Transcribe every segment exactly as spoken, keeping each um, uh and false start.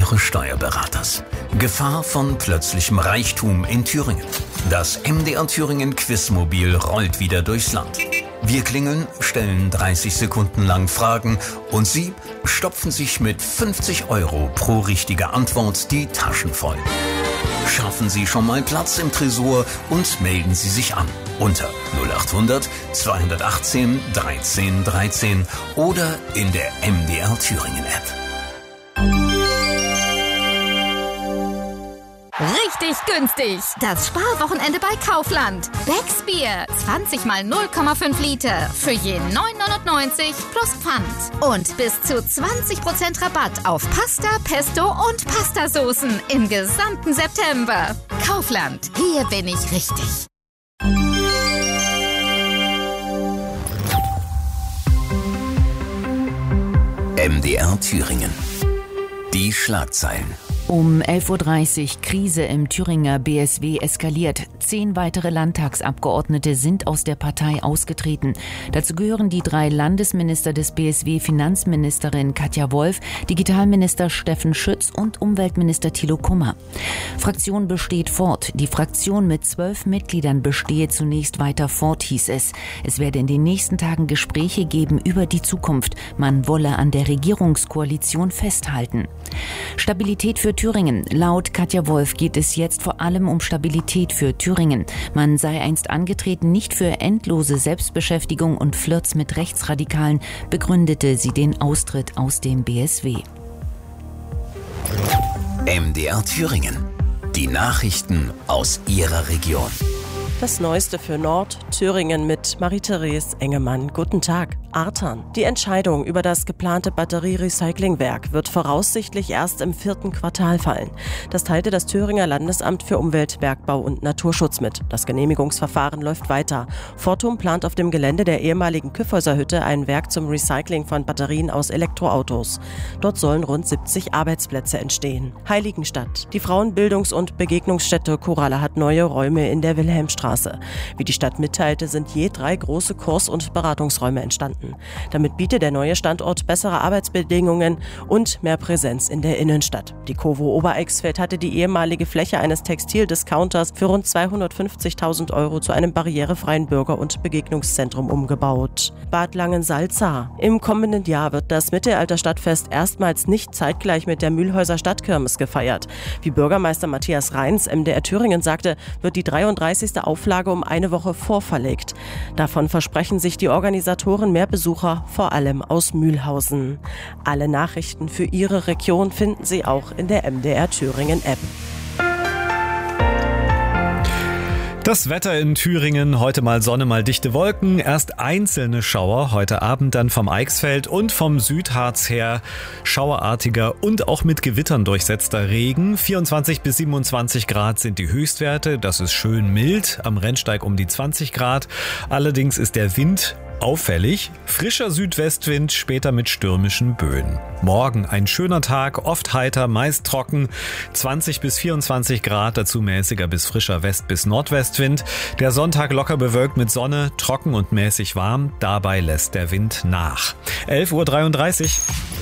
Eures Steuerberaters. Gefahr von plötzlichem Reichtum in Thüringen. Das M D R Thüringen Quizmobil rollt wieder durchs Land. Wir klingeln, stellen dreißig Sekunden lang Fragen und Sie stopfen sich mit fünfzig Euro pro richtige Antwort die Taschen voll. Schaffen Sie schon mal Platz im Tresor und melden Sie sich an unter null acht hundert zweihundertachtzehn dreizehn dreizehn oder in der M D R Thüringen App. Richtig günstig! Das Sparwochenende bei Kaufland. Becks Bier, zwanzig mal null Komma fünf Liter für je neun neunundneunzig plus Pfand. Und bis zu zwanzig Prozent Rabatt auf Pasta, Pesto und Pastasoßen im gesamten September. Kaufland, hier bin ich richtig. M D R Thüringen. Die Schlagzeilen. Um elf Uhr dreißig, Krise im Thüringer B S W eskaliert. Zehn weitere Landtagsabgeordnete sind aus der Partei ausgetreten. Dazu gehören die drei Landesminister des B S W, Finanzministerin Katja Wolf, Digitalminister Steffen Schütz und Umweltminister Thilo Kummer. Fraktion besteht fort. Die Fraktion mit zwölf Mitgliedern bestehe zunächst weiter fort, hieß es. Es werde in den nächsten Tagen Gespräche geben über die Zukunft. Man wolle an der Regierungskoalition festhalten. Stabilität für Thüringen. Laut Katja Wolf geht es jetzt vor allem um Stabilität für Thüringen. Man sei einst angetreten, nicht für endlose Selbstbeschäftigung und Flirts mit Rechtsradikalen, begründete sie den Austritt aus dem B S W. M D R Thüringen. Die Nachrichten aus Ihrer Region. Das Neueste für Nord-Thüringen mit Marie-Therese Engemann. Guten Tag. Artern. Die Entscheidung über das geplante Batterie-Recyclingwerk wird voraussichtlich erst im vierten Quartal fallen. Das teilte das Thüringer Landesamt für Umwelt, Bergbau und Naturschutz mit. Das Genehmigungsverfahren läuft weiter. Fortum plant auf dem Gelände der ehemaligen Kyffhäuser-Hütte ein Werk zum Recycling von Batterien aus Elektroautos. Dort sollen rund siebzig Arbeitsplätze entstehen. Heiligenstadt. Die Frauenbildungs- und Begegnungsstätte Koralle hat neue Räume in der Wilhelmstraße. Wie die Stadt mitteilte, sind je drei große Kurs- und Beratungsräume entstanden. Damit bietet der neue Standort bessere Arbeitsbedingungen und mehr Präsenz in der Innenstadt. Die Kovo Obereichsfeld hatte die ehemalige Fläche eines Textildiscounters für rund zweihundertfünfzigtausend Euro zu einem barrierefreien Bürger- und Begegnungszentrum umgebaut. Bad Langensalza. Im kommenden Jahr wird das Mittelalterstadtfest erstmals nicht zeitgleich mit der Mühlhäuser Stadtkirmes gefeiert. Wie Bürgermeister Matthias Reins M D R Thüringen sagte, wird die dreiunddreißigste Auflage um eine Woche vorverlegt. Davon versprechen sich die Organisatoren mehr Besucher, vor allem aus Mühlhausen. Alle Nachrichten für Ihre Region finden Sie auch in der M D R Thüringen App. Das Wetter in Thüringen, heute mal Sonne, mal dichte Wolken, erst einzelne Schauer, heute Abend dann vom Eichsfeld und vom Südharz her schauerartiger und auch mit Gewittern durchsetzter Regen. vierundzwanzig bis siebenundzwanzig Grad sind die Höchstwerte, das ist schön mild, am Rennsteig um die zwanzig Grad. Allerdings ist der Wind auffällig, frischer Südwestwind, später mit stürmischen Böen. Morgen ein schöner Tag, oft heiter, meist trocken, zwanzig bis vierundzwanzig Grad, dazu mäßiger bis frischer West- bis Nordwestwind. Der Sonntag locker bewölkt mit Sonne, trocken und mäßig warm, dabei lässt der Wind nach. elf Uhr dreiunddreißig.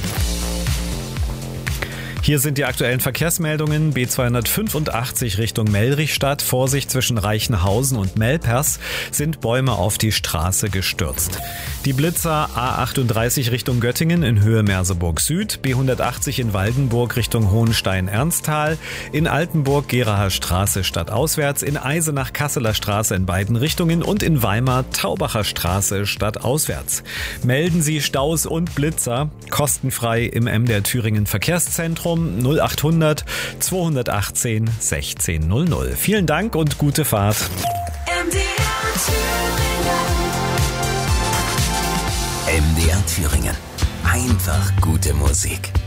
Hier sind die aktuellen Verkehrsmeldungen. B zweihundertfünfundachtzig Richtung Mellrichstadt. Vorsicht zwischen Reichenhausen und Melpers sind Bäume auf die Straße gestürzt. Die Blitzer A achtunddreißig Richtung Göttingen in Höhe Merseburg Süd. B hundertachtzig in Waldenburg Richtung Hohenstein-Ernsthal. In Altenburg Geraher Straße stadtauswärts. In Eisenach Kasseler Straße in beiden Richtungen. Und in Weimar Taubacher Straße stadtauswärts. Melden Sie Staus und Blitzer kostenfrei im M D R Thüringen Verkehrszentrum. null acht hundert zweihundertachtzehn sechzehn null null. Vielen Dank und gute Fahrt. M D R Thüringen. Einfach gute Musik.